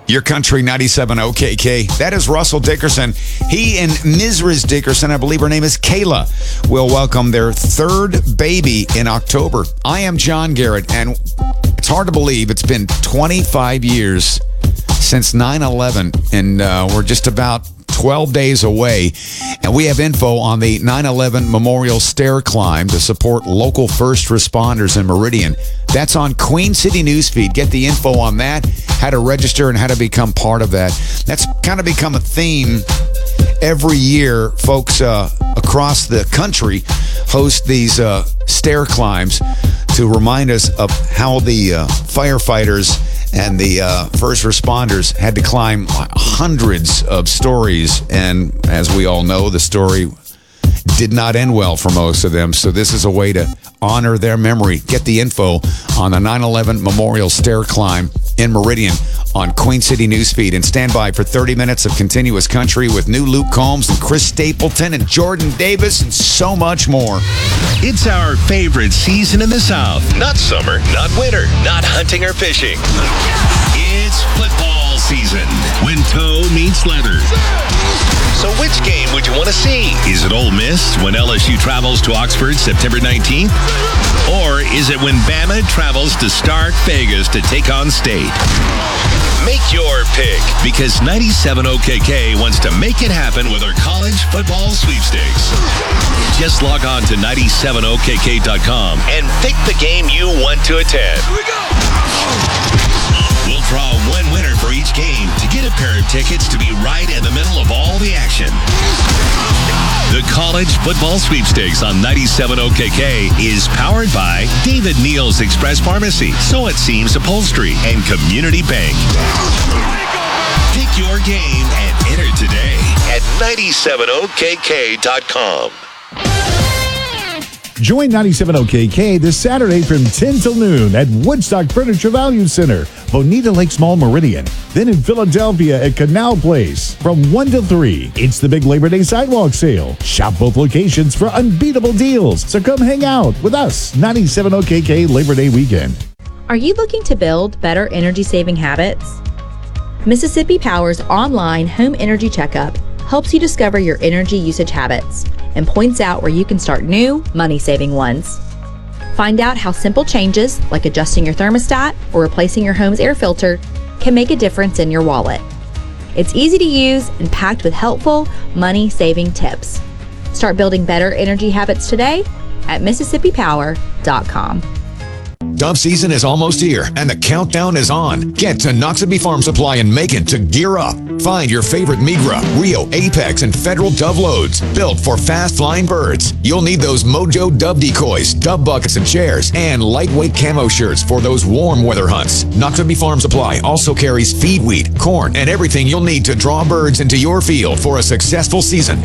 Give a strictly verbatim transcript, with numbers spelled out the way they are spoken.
Your Country ninety-seven O K K. That is Russell Dickerson. He and Miz Dickerson, I believe her name is Kayla, will welcome their third baby in October. I am John Garrett, and it's hard to believe it's been twenty-five years since nine eleven, and uh, we're just about twelve days away, and we have info on the nine eleven Memorial Stair Climb to support local first responders in Meridian. That's on Queen City Newsfeed. Get the info on that, how to register, and how to become part of that. That's kind of become a theme every year. Folks uh, across the country host these uh, stair climbs to remind us of how the uh, firefighters and the uh, first responders had to climb hundreds of stories. And as we all know, the story did not end well for most of them. So this is a way to honor their memory. Get the info on the nine eleven Memorial Stair Climb in Meridian on Queen City Newsfeed. And stand by for thirty minutes of continuous country with new Luke Combs and Chris Stapleton and Jordan Davis and so much more. It's our favorite season in the South. Not summer, not winter, not hunting or fishing. It's football season when toe meets leather. So which game would you want to see? Is it Ole Miss when L S U travels to Oxford September nineteenth? Or is it when Bama travels to Stark Vegas to take on State? Make your pick, because ninety-seven O K K wants to make it happen with our college football sweepstakes. Just log on to ninety-seven O K K dot com and pick the game you want to attend. Here we go! We'll draw one winner for each game to get a pair of tickets to be right in the middle of all the action. The College Football Sweepstakes on ninety-seven O K K is powered by David Neal's Express Pharmacy, So It Seems Upholstery, and Community Bank. Pick your game and enter today at ninety-seven O K K dot com. Join ninety-seven O K K this Saturday from ten till noon at Woodstock Furniture Value Center, Bonita Lakes Mall, Meridian. Then in Philadelphia at Canal Place from one till three. It's the big Labor Day sidewalk sale. Shop both locations for unbeatable deals. So come hang out with us, ninety-seven O K K Labor Day weekend. Are you looking to build better energy-saving habits? Mississippi Power's online home energy checkup helps you discover your energy usage habits and points out where you can start new, money-saving ones. Find out how simple changes, like adjusting your thermostat or replacing your home's air filter, can make a difference in your wallet. It's easy to use and packed with helpful, money-saving tips. Start building better energy habits today at Mississippi Power dot com. Dove season is almost here, and the countdown is on. Get to Noxubee Farm Supply in Macon to gear up. Find your favorite Migra, Rio, Apex, and Federal Dove loads built for fast-flying birds. You'll need those Mojo Dove decoys, Dove buckets and chairs, and lightweight camo shirts for those warm weather hunts. Noxubee Farm Supply also carries feed wheat, corn, and everything you'll need to draw birds into your field for a successful season.